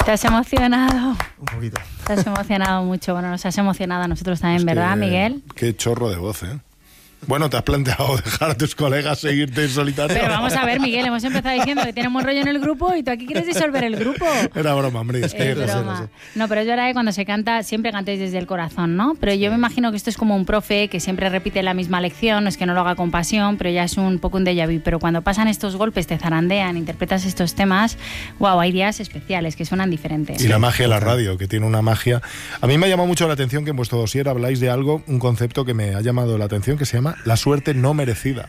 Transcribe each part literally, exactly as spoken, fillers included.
¿Te has emocionado? Un poquito. Te has emocionado mucho. Bueno, nos has emocionado a nosotros también, Es ¿verdad, que, Miguel? Qué chorro de voz, ¿eh? Bueno, ¿te has planteado dejar a tus colegas seguirte en solitario? Pero vamos a ver, Miguel, hemos empezado diciendo que tiene un buen rollo en el grupo y tú aquí quieres disolver el grupo. Era broma, hombre. Es que Es broma. No, pero es verdad que cuando se canta siempre cantéis desde el corazón, ¿no? Pero yo me imagino que esto es como un profe que siempre repite la misma lección, no es que no lo haga con pasión, pero ya es un poco un déjà vu. Pero cuando pasan estos golpes, te zarandean, interpretas estos temas, wow, hay días especiales que suenan diferentes. Y la magia de la radio, que tiene una magia. A mí me ha llamado mucho la atención que en vuestro dossier habláis de algo, un concepto que me ha llamado la atención, que se llama la suerte no merecida.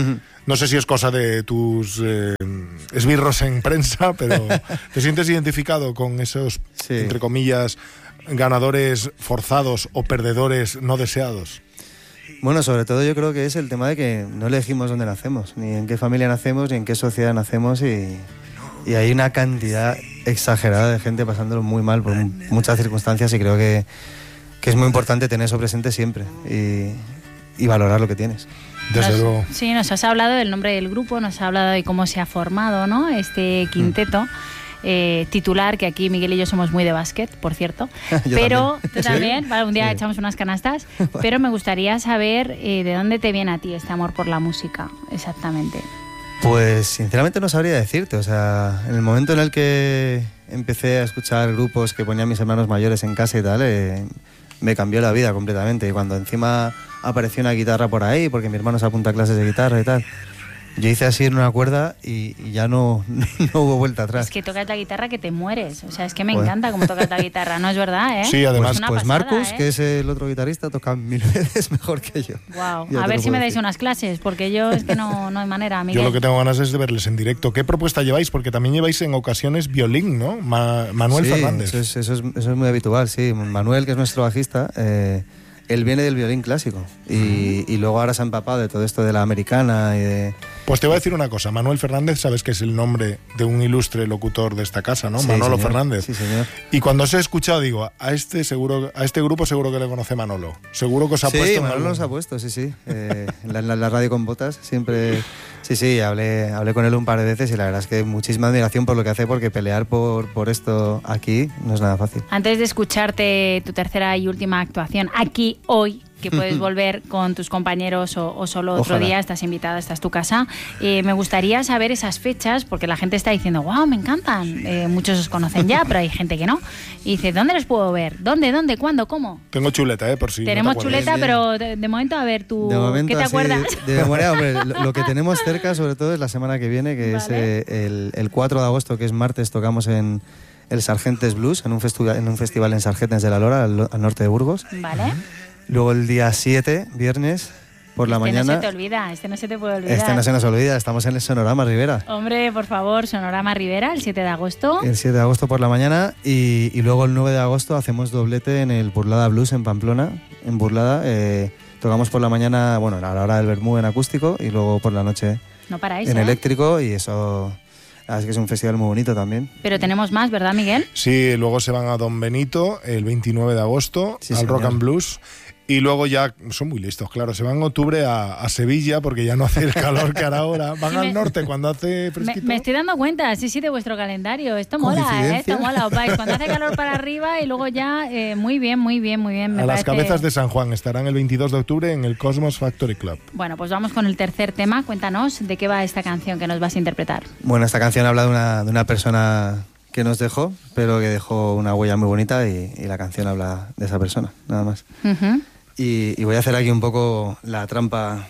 No sé si es cosa de tus eh, esbirros en prensa, pero ¿te sientes identificado con esos, sí, entre comillas, ganadores forzados o perdedores no deseados? Bueno, sobre todo yo creo que es el tema de que no elegimos dónde nacemos, ni en qué familia nacemos, ni en qué sociedad nacemos, y, y hay una cantidad exagerada de gente pasándolo muy mal por muchas circunstancias, y creo que, que es muy importante tener eso presente siempre y, y valorar lo que tienes. Desde luego. Sí, nos has hablado del nombre del grupo, nos has hablado de cómo se ha formado, ¿no?, este quinteto. Mm. Eh, titular, que aquí Miguel y yo somos muy de básquet, por cierto. Pero también. tú también, ¿Sí? vale, un día Sí. echamos unas canastas. Pero me gustaría saber eh, de dónde te viene a ti este amor por la música, exactamente. Pues sinceramente no sabría decirte. O sea, en el momento en el que empecé a escuchar grupos que ponían mis hermanos mayores en casa y tal, eh, me cambió la vida completamente. Y cuando encima apareció una guitarra por ahí, porque mi hermano se apunta a clases de guitarra y tal, yo hice así en una cuerda y, y ya no, no hubo vuelta atrás. Es que tocas la guitarra que te mueres. O sea, es que me Bueno. encanta cómo tocas la guitarra, ¿no es verdad, eh? Sí, además. Es una Pues pasada, Marcus, ¿eh? que es el otro guitarrista, toca mil veces mejor que yo. Wow. Ya A te ver lo si me puedo dais decir. unas clases, porque yo es que no, no hay manera, Miguel. Yo lo que tengo ganas es de verles en directo. ¿Qué propuesta lleváis? Porque también lleváis en ocasiones violín, ¿no? Ma- Manuel Sí, Fernández. Eso es, eso, es, eso es muy habitual, sí. Manuel, que es nuestro bajista, eh, él viene del violín clásico y, y luego ahora se ha empapado de todo esto de la americana y de... Pues te voy a decir una cosa. Manuel Fernández, sabes que es el nombre de un ilustre locutor de esta casa, ¿no? Sí, Manolo señor. Fernández. Sí, señor. Y cuando os he escuchado, digo, a este seguro, a este grupo seguro que le conoce Manolo. Seguro que os ha sí, puesto. Manolo algún- nos ha puesto, sí, sí. Eh, en, la, en la radio con botas siempre... Sí, sí, hablé, hablé con él un par de veces y la verdad es que muchísima admiración por lo que hace, porque pelear por, por esto aquí no es nada fácil. Antes de escucharte tu tercera y última actuación aquí hoy, que puedes volver con tus compañeros o, o solo otro Ojalá. día, estás invitada, esta es tu casa, eh, me gustaría saber esas fechas, porque la gente está diciendo, wow, me encantan, eh, muchos os conocen ya, pero hay gente que no, y dice, ¿dónde los puedo ver? ¿Dónde? ¿Dónde? ¿Cuándo? ¿Cómo? Tengo chuleta, ¿eh? Por si. Tenemos no te acuerdas. chuleta, Bien, pero de, de momento, a ver, tú, De momento, ¿qué te así, acuerdas? de memoria, hombre, lo, lo que tenemos cerca sobre todo es la semana que viene, que es Vale. eh, el, el cuatro de agosto, que es martes, tocamos en el Sargentes Blues, en un, festival, en un festival en Sargentes de la Lora, al, al norte de Burgos. Vale. Luego el día siete, viernes, por la este mañana... no se te olvida, este no se te puede olvidar. Este no se nos olvida, estamos en el Sonorama Rivera. Hombre, por favor, Sonorama Rivera, el siete de agosto. El siete de agosto por la mañana y, y luego el nueve de agosto hacemos doblete en el Burlada Blues en Pamplona. En Burlada eh, tocamos por la mañana, bueno, a la hora del vermú en acústico y luego por la noche No paráis, en ¿eh? eléctrico, y eso es que es un festival muy bonito también. Pero tenemos más, ¿verdad, Miguel? Sí, luego se van a Don Benito el veintinueve de agosto, Sí, al señor. Rock and Blues. Y luego ya, son muy listos, claro, se van en octubre a, a Sevilla, porque ya no hace el calor que hará ahora. Van Sí, al me- norte cuando hace Me, fresquito. me estoy dando cuenta, sí, sí, de vuestro calendario. Esto mola, ¿eh? ¿Coincidencia? Esto mola. Os vais cuando hace calor para arriba y luego ya, eh, muy bien, muy bien, muy bien. Me A las parece- cabezas de San Juan estarán el veintidós de octubre en el Cosmos Factory Club. Bueno, pues vamos con el tercer tema. Cuéntanos de qué va esta canción que nos vas a interpretar. Bueno, esta canción habla de una, de una persona que nos dejó, pero que dejó una huella muy bonita, y, y la canción habla de esa persona, nada más. Ujú. Y, y voy a hacer aquí un poco la trampa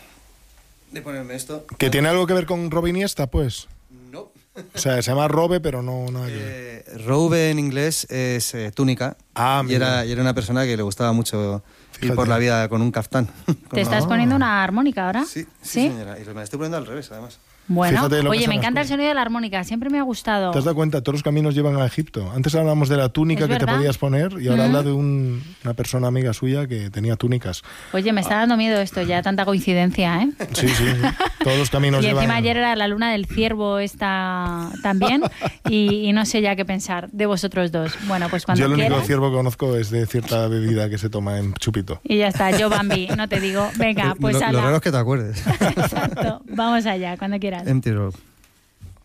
de ponerme esto. ¿Que tiene algo que ver con Robe Iniesta, pues? No. O sea, se llama Robe, pero no nada que ver. Eh, robe en inglés es eh, túnica. Ah, y mira. era, y era una persona que le gustaba mucho ir Fíjate. por la vida con un caftán. ¿Te estás poniendo una armónica ahora? Sí, sí, señora. Y me la estoy poniendo al revés, además. Bueno, Fíjate lo que oye, son me las encanta el cosas. sonido de la armónica. Siempre me ha gustado. ¿Te has dado cuenta? Todos los caminos llevan a Egipto. Antes hablábamos de la túnica Es que te verdad. podías poner y ahora Mm. habla de un- una persona amiga suya que tenía túnicas. Oye, me está dando miedo esto ya, tanta coincidencia, ¿eh? Sí, sí, sí. Todos los caminos Y llevan... encima ayer era la luna del ciervo esta también y, y no sé ya qué pensar de vosotros dos. Bueno, pues cuando Yo el único quieras. ciervo que conozco es de cierta bebida que se toma en chupito. Y ya está, yo Bambi, no te digo. Venga, pues lo, lo ala. raro es que te acuerdes. Exacto, vamos allá, cuando quieras. Empty Road.